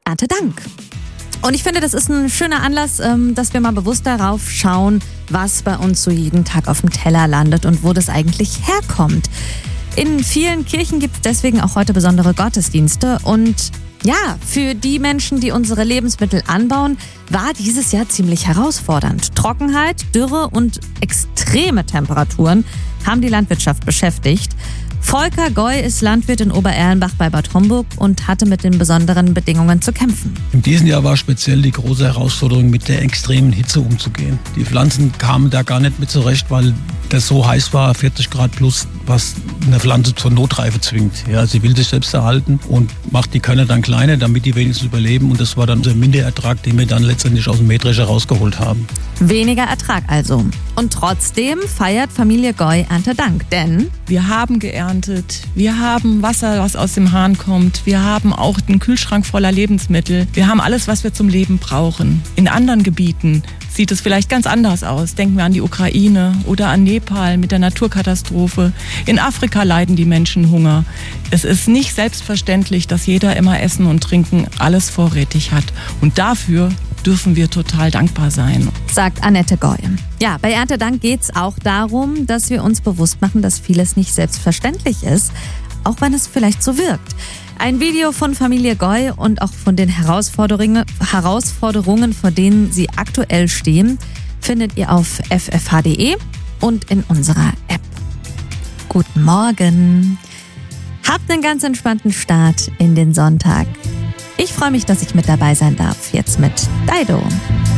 Erntedank. Und ich finde, das ist ein schöner Anlass, dass wir mal bewusst darauf schauen, was bei uns so jeden Tag auf dem Teller landet und wo das eigentlich herkommt. In vielen Kirchen gibt es deswegen auch heute besondere Gottesdienste. Und ja, für die Menschen, die unsere Lebensmittel anbauen, war dieses Jahr ziemlich herausfordernd. Trockenheit, Dürre und extreme Temperaturen haben die Landwirtschaft beschäftigt. Volker Goy ist Landwirt in Obererlenbach bei Bad Homburg und hatte mit den besonderen Bedingungen zu kämpfen. In diesem Jahr war speziell die große Herausforderung, mit der extremen Hitze umzugehen. Die Pflanzen kamen da gar nicht mit zurecht, weil das so heiß war, 40 Grad plus, was eine Pflanze zur Notreife zwingt. Ja, sie will sich selbst erhalten und macht die Körner dann kleiner, damit die wenigstens überleben. Und das war dann unser Minderertrag, den wir dann letztendlich aus dem Mähdrescher rausgeholt haben. Weniger Ertrag also. Und trotzdem feiert Familie Goy Erntedank, denn wir haben geerntet, wir haben Wasser, was aus dem Hahn kommt, wir haben auch einen Kühlschrank voller Lebensmittel, wir haben alles, was wir zum Leben brauchen. In anderen Gebieten sieht es vielleicht ganz anders aus. Denken wir an die Ukraine oder an Nepal mit der Naturkatastrophe. In Afrika leiden die Menschen Hunger. Es ist nicht selbstverständlich, dass jeder immer Essen und Trinken alles vorrätig hat. Und dafür dürfen wir total dankbar sein, sagt Annette Goy. Ja, bei Erntedank geht es auch darum, dass wir uns bewusst machen, dass vieles nicht selbstverständlich ist, auch wenn es vielleicht so wirkt. Ein Video von Familie Goy und auch von den Herausforderungen, vor denen sie aktuell stehen, findet ihr auf ffh.de und in unserer App. Guten Morgen. Habt einen ganz entspannten Start in den Sonntag. Ich freue mich, dass ich mit dabei sein darf, jetzt mit Dido.